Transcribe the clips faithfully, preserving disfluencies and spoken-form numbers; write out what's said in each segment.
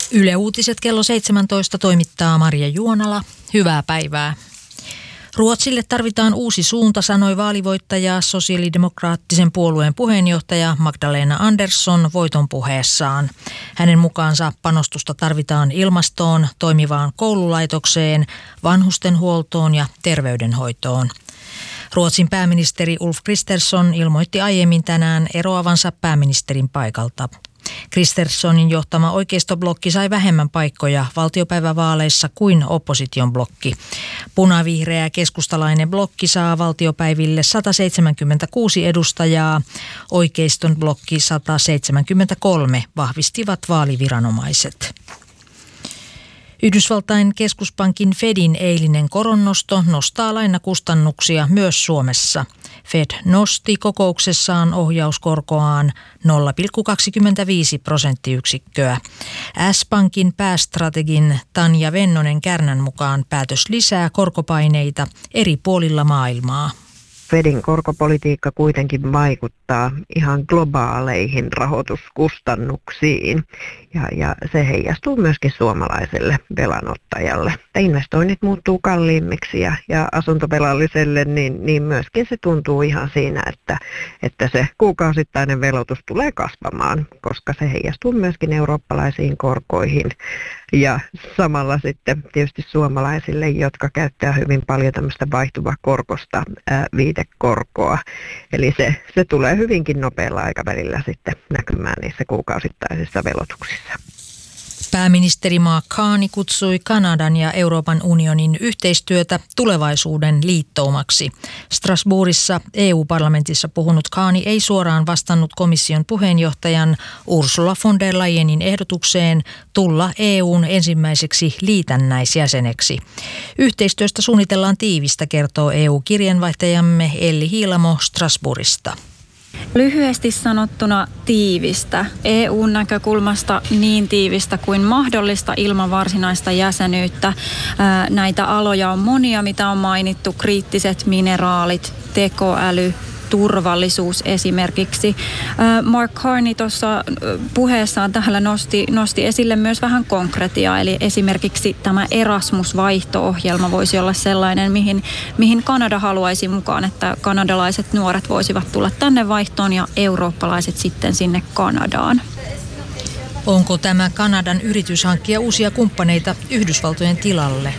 Yle Uutiset kello seitsemäntoista toimittaa Marja Juonala. Hyvää päivää. Ruotsille tarvitaan uusi suunta, sanoi vaalivoittaja sosiaalidemokraattisen puolueen puheenjohtaja Magdalena Andersson voiton puheessaan. Hänen mukaansa panostusta tarvitaan ilmastoon, toimivaan koululaitokseen, vanhustenhuoltoon ja terveydenhoitoon. Ruotsin pääministeri Ulf Kristersson ilmoitti aiemmin tänään eroavansa pääministerin paikalta. Kristerssonin johtama oikeistoblokki sai vähemmän paikkoja valtiopäivävaaleissa kuin opposition blokki. Punavihreä keskustalainen blokki saa valtiopäiville sata seitsemänkymmentäkuusi edustajaa, oikeiston blokki sata seitsemänkymmentäkolme, vahvistivat vaaliviranomaiset. Yhdysvaltain keskuspankin Fedin eilinen koronnosto nostaa lainakustannuksia myös Suomessa. Fed nosti kokouksessaan ohjauskorkoaan nolla pilkku kaksikymmentäviisi prosenttiyksikköä. S-Pankin päästrategin Tanja Vennonen Kärnän mukaan päätös lisää korkopaineita eri puolilla maailmaa. Fedin korkopolitiikka kuitenkin vaikuttaa ihan globaaleihin rahoituskustannuksiin ja, ja se heijastuu myöskin suomalaiselle velanottajalle. Investoinnit muuttuu kalliimmiksi ja, ja asuntovelalliselle, niin, niin myöskin se tuntuu ihan siinä, että, että se kuukausittainen velotus tulee kasvamaan, koska se heijastuu myöskin eurooppalaisiin korkoihin ja samalla sitten tietysti suomalaisille, jotka käyttää hyvin paljon tämmöistä vaihtuvakorkosta ää, viitekorkoa. Eli se, se tulee hyvinkin nopealla aikavälillä sitten näkymään niissä kuukausittaisissa velotuksissa. Pääministeri Mark Carney kutsui Kanadan ja Euroopan unionin yhteistyötä tulevaisuuden liittoumaksi. Strasbourgissa E U-parlamentissa puhunut Carney ei suoraan vastannut komission puheenjohtajan Ursula von der Leyenin ehdotukseen tulla E U:n ensimmäiseksi liitännäisjäseneksi. Yhteistyöstä suunnitellaan tiivistä, kertoo E U-kirjanvaihtajamme Elli Hiilamo Strasbourgista. Lyhyesti sanottuna tiivistä. E U:n näkökulmasta niin tiivistä kuin mahdollista ilman varsinaista jäsenyyttä. Näitä aloja on monia, mitä on mainittu. Kriittiset mineraalit, tekoäly, turvallisuus esimerkiksi. Mark Carney tuossa puheessaan täällä nosti, nosti esille myös vähän konkretiaa, eli esimerkiksi tämä Erasmus-vaihto-ohjelma voisi olla sellainen, mihin, mihin Kanada haluaisi mukaan, että kanadalaiset nuoret voisivat tulla tänne vaihtoon ja eurooppalaiset sitten sinne Kanadaan. Onko tämä Kanadan yritys hankkia uusia kumppaneita Yhdysvaltojen tilalle?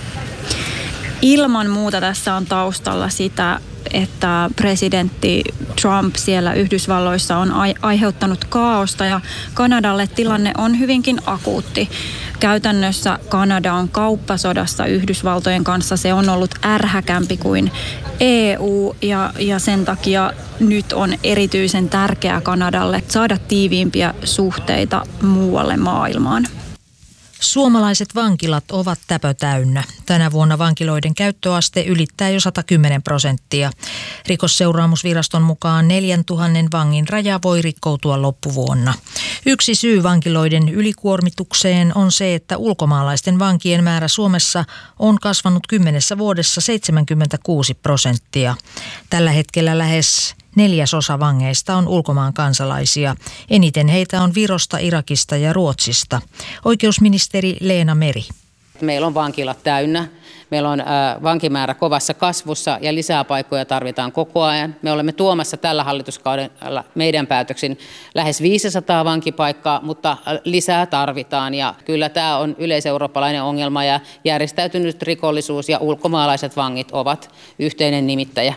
Ilman muuta tässä on taustalla sitä, että presidentti Trump siellä Yhdysvalloissa on aiheuttanut kaaosta ja Kanadalle tilanne on hyvinkin akuutti. Käytännössä Kanada on kauppasodassa Yhdysvaltojen kanssa. Se on ollut ärhäkämpi kuin E U ja, ja sen takia nyt on erityisen tärkeää Kanadalle saada tiiviimpiä suhteita muualle maailmaan. Suomalaiset vankilat ovat täpötäynnä. Tänä vuonna vankiloiden käyttöaste ylittää jo sata kymmenen prosenttia. Rikosseuraamusviraston mukaan neljäntuhannen vangin raja voi rikkoutua loppuvuonna. Yksi syy vankiloiden ylikuormitukseen on se, että ulkomaalaisten vankien määrä Suomessa on kasvanut kymmenessä vuodessa seitsemänkymmentäkuusi prosenttia. Tällä hetkellä lähes neljäsosa vangeista on ulkomaan kansalaisia. Eniten heitä on Virosta, Irakista ja Ruotsista. Oikeusministeri Leena Meri. Meillä on vankilat täynnä. Meillä on äh, vankimäärä kovassa kasvussa ja lisää paikkoja tarvitaan koko ajan. Me olemme tuomassa tällä hallituskaudella meidän päätöksin lähes viisisataa vankipaikkaa, mutta lisää tarvitaan. Ja kyllä tämä on yleiseurooppalainen ongelma ja järjestäytynyt rikollisuus ja ulkomaalaiset vangit ovat yhteinen nimittäjä.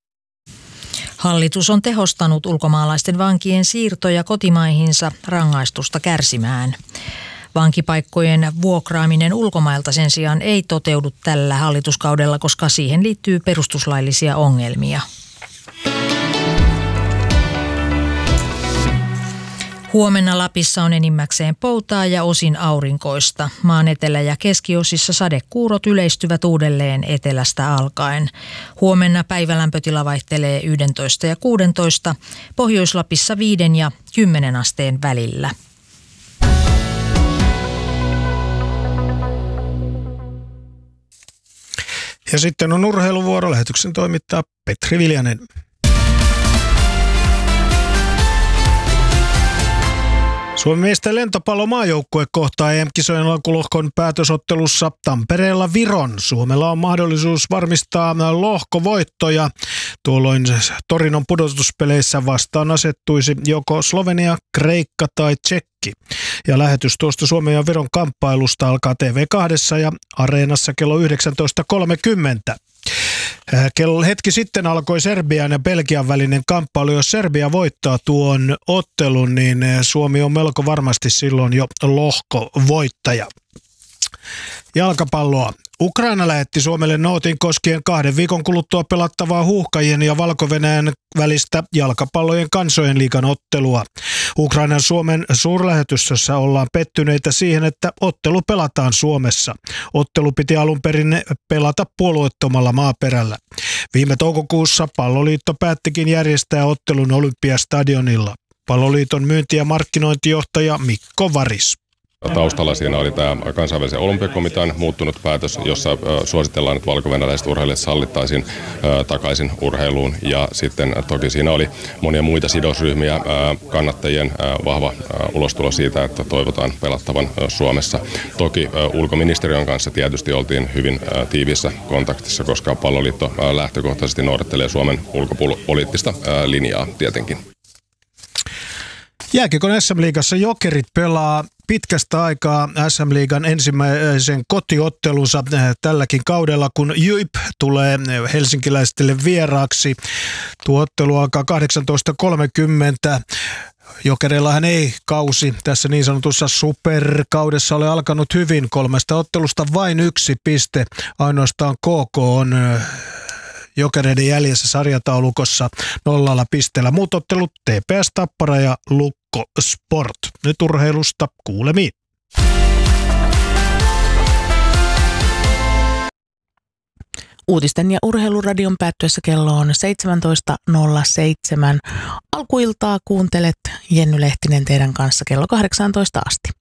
Hallitus on tehostanut ulkomaalaisten vankien siirtoja kotimaihinsa rangaistusta kärsimään. Vankipaikkojen vuokraaminen ulkomailta sen sijaan ei toteudu tällä hallituskaudella, koska siihen liittyy perustuslaillisia ongelmia. Huomenna Lapissa on enimmäkseen poutaa ja osin aurinkoista. Maan etelä- ja keskiosissa sadekuurot yleistyvät uudelleen etelästä alkaen. Huomenna päivälämpötila vaihtelee yksitoista ja kuusitoista, Pohjois-Lapissa viiden ja kymmenen asteen välillä. Ja sitten on urheiluvuoro. Lähetyksen toimittaa Petri Viljanen. Suomen miesten lentopallomaajoukkue kohtaa E M-kisojen alkulohkon päätösottelussa Tampereella Viron. Suomella on mahdollisuus varmistaa lohkovoittoja. Tuolloin Torinon pudotuspeleissä vastaan asettuisi joko Slovenia, Kreikka tai Tsekki. Ja lähetys tuosta Suomen ja Viron kamppailusta alkaa T V kaksi ja Areenassa kello yhdeksäntoista kolmekymmentä. Kello hetki sitten alkoi Serbian ja Belgian välinen kamppailu. Jos Serbia voittaa tuon ottelun, niin Suomi on melko varmasti silloin jo lohkovoittaja. Jalkapalloa. Ukraina lähetti Suomelle nootin koskien kahden viikon kuluttua pelattavaa Huuhkajien ja Valko-Venäjän välistä jalkapallojen kansojen liigan ottelua. Ukrainan Suomen suurlähetystössä ollaan pettyneitä siihen, että ottelu pelataan Suomessa. Ottelu piti alun perin pelata puolueettomalla maaperällä. Viime toukokuussa Palloliitto päättikin järjestää ottelun Olympiastadionilla. Palloliiton myynti- ja markkinointijohtaja Mikko Varis. Taustalla siinä oli tämä kansainvälisen olympiakomitean muuttunut päätös, jossa suositellaan, että valko-venäläiset urheilijat sallittaisiin takaisin urheiluun. Ja sitten toki siinä oli monia muita sidosryhmiä, kannattajien vahva ulostulo siitä, että toivotaan pelattavan Suomessa. Toki ulkoministeriön kanssa tietysti oltiin hyvin tiiviissä kontaktissa, koska Palloliitto lähtökohtaisesti noudattelee Suomen ulkopoliittista linjaa tietenkin. Jääkiekon S M-liigassa Jokerit pelaa pitkästä aikaa S M-liigan ensimmäisen kotiottelunsa tälläkin kaudella, kun J Y P tulee helsinkiläisille vieraaksi. Tuo ottelu alkaa kahdeksantoista kolmekymmentä. Jokereillahan ei kausi tässä niin sanotussa superkaudessa ole alkanut hyvin. Kolmesta ottelusta vain yksi piste. Ainoastaan K K on Jokereiden jäljessä sarjataulukossa nollalla pisteellä. Muut ottelut T P S Tappara ja Lukko Sport. Nyt urheilusta kuulemiin. Uutisten ja urheiluradion päättyessä kello on seitsemäntoista nolla seitsemän. Alkuiltaa kuuntelet Jenny Lehtinen teidän kanssa kello kahdeksantoista asti.